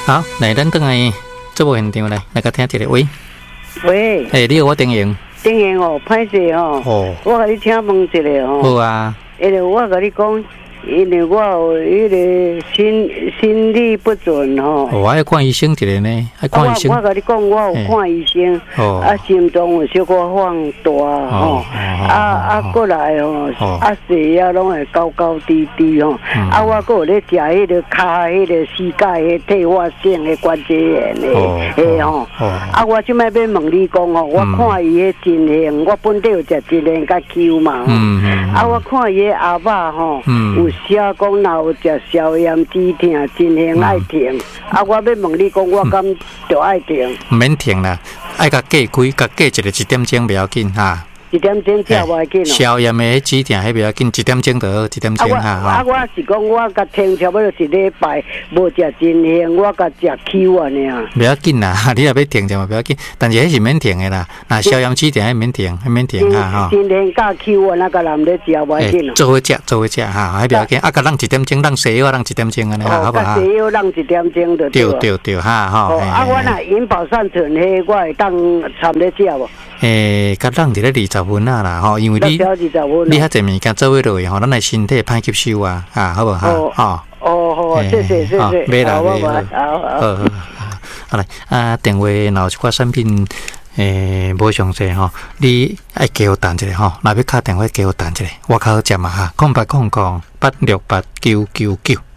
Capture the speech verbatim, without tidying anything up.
好，来，咱等来这部现场来，来个听一个喂。 喂。 诶、欸，你好，我丁英。 丁英哦，歹势哦。哦。我甲你请问一下哦。 好啊。 因为我甲你讲，因为我有迄个心心力不准吼。 哦，我要看医生一个呢，要看医生。 我我甲你讲，我有看医生。哦。啊，心脏有小可放大吼。啊啊，过来吼，啊血压拢会高高低低吼。啊，我搁有咧食迄个骹迄个膝盖迄退化性的关节炎的，嘿吼。啊，我即摆要问你讲哦，我看伊迄真兴，我本地有食真兴甲 Q 嘛。嗯。啊，我看伊迄阿爸吼，有写讲若有食消炎止痛，真兴爱停。啊，我要问你讲，我敢着爱停？ 唔免停啦，爱甲隔开，甲隔一个一点钟不要紧哈。 一点钟食袂要紧哦。 消炎的止痛迄不要紧，一点钟就好，一点钟哈。 啊，我是讲我甲停差不多一礼拜无食真兴，我甲食 Q 啊尔。 不要紧啦，你若要停就嘛不要紧，但是迄是免停的啦。那消炎止痛迄免停，迄免停哈吼。 真兴甲 Q 啊，那个人咧食袂要紧哦。 做伙食，做伙食哈，迄不要紧。啊，甲咱一点钟，咱西药咱一点钟安尼好不好？ 西药咱一点钟就对对对哈吼。 啊，我若饮保善存迄，我会当掺咧食无？ 诶，甲咱伫咧二十分啊啦吼，因为你你遐侪物件做伙落去吼，咱诶身体歹吸收啊，啊，好无哈？ 哦哦好，谢谢谢谢， 没啦没啦，好好好， 好来啊，电话若有一寡产品诶无详细吼，你爱加我等一下吼，若要敲电话加我等一下，我较好接嘛哈，空八空空八六八九九九。